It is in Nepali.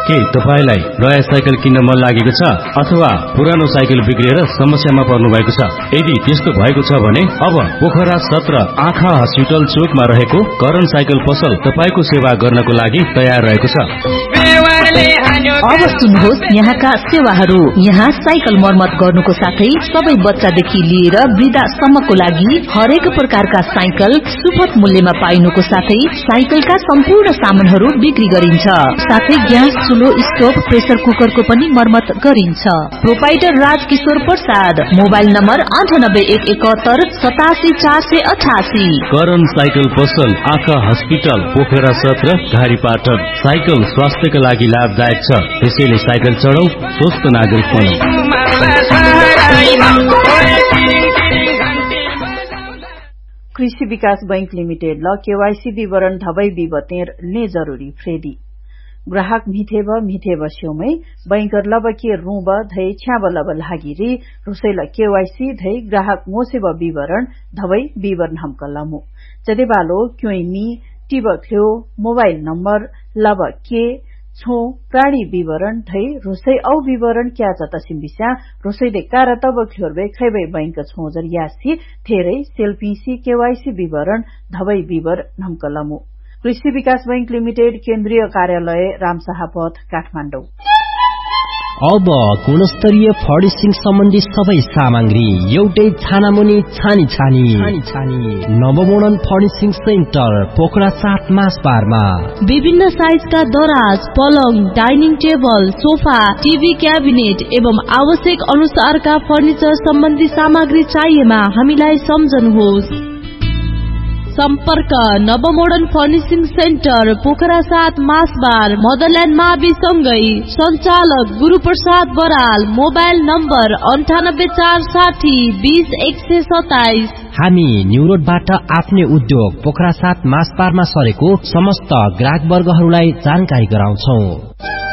के तपाईलाई नयाँ साइकल किन्न मन लागेको छ अथवा पुरानो साइकल बिग्रिएर समस्यामा पर्नु भएको छ? यदि त्यस्तो भएको छ भने अब पोखरा 17 आँखा हस्पिटल चोकमा रहेको करण साइकल पसल तपाईको सेवा गर्नको लागि तयार रहेको छ। अब सुन्नुहोस् यहाँका सेवाहरू। यहाँ साइकल मर्मत गर्नुको साथै सबै बच्चादेखि लिएर वृद्धासम्मको लागि हरेक प्रकारका साइकल सुपथ मूल्यमा पाइनुको साथै साइकलका सम्पूर्ण सामानहरू बिक्री गरिन्छ। साथै ग्यास चुलो स्टोभ प्रेसर कुकरको पनि मर्मत गरिन्छ। Proprietor Rajkishore Prasad. Mobile number 9871787488। Karan cycle पसल आँखा हस्पिटल पोखरा 17 घारीपाटन। साइकल स्वास्थ्यका लागि लाभदायक छ, त्यसैले साइकल चढाउ, स्वस्थ नागरिक बनौं। कृषि विकास बैंक लिमिटेड ल केवाईसी विवरण धबै विवतेर ने जरूरी फ्रेडी ग्राहक मिथेब स्योमै बैंकर लब के रूब धै छ्याब लब लागिरी रुसैल केवाईसी धै ग्राहक मोसेब विवरण धबै विवरण हमकलमु जदेबालो क्योइमी टिब ख्यो मोबाइल नम्बर लब के छो प्राणी विवरण धै रुसै औ विवरण क्या जतसिम बिस्या रुसैले कार तब ख्योरबे खैबै बैंक छोजर यासी थेरै सेल्फीसी केवाईसी विवरण धबै विवरण हमकलमु। कृषि विकास बैंक लिमिटेड केन्द्रीय कार्यालय रामशाह पथ काठमाडौँ। अब गुणस्तरीय फर्निशिङ सम्बन्धी सबै सामग्री एउटै छानामुनि छानी नवमोडर्न फर्निशिङ सेन्टर पोखरा 7 मासबारमा। विभिन्न साइजका दराज, पलङ, dining table, sofa, TV cabinet एवं आवश्यक अनुसारका फर्निचर सम्बन्धी सामग्री चाहिएमा हामीलाई सम्झनुहोस्। सम्पर्क नवमोडर्न फर्निशिङ सेन्टर पोखरा 7 मासबार मदरल्यान्ड मावि सँगै सञ्चालक गुरुप्रसाद बराल। Mobile number 9846020127। हामी न्यू रोडबाट आफ्नै उद्योग पोखरा 7 मासबारमा सरेको समस्त ग्राहक वर्गहरूलाई जानकारी गराउँछौं।